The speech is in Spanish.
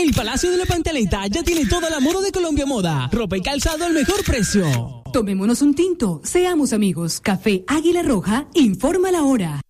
El Palacio de la Pantaleta ya tiene toda la moda de Colombia Moda. Ropa y calzado al mejor precio. Tomémonos un tinto, seamos amigos. Café Águila Roja, informa la hora.